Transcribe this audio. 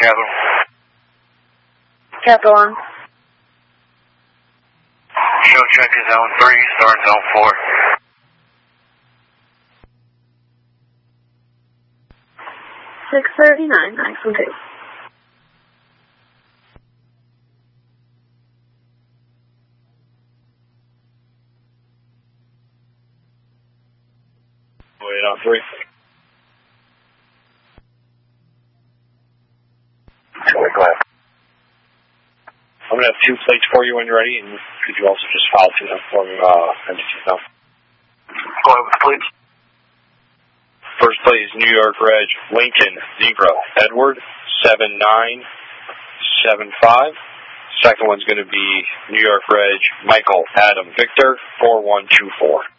Capital. Capital on. Show check is zone 3, start zone 4. $639, maximum pace. Wait on 3. Go ahead. I'm going to have 2 plates for you when you're ready, and could you also just file to them for me, entities now? Go ahead with the plates. First plate is New York Reg Lincoln Zebra Edward 7975. Second one's going to be New York Reg Michael Adam Victor 4124.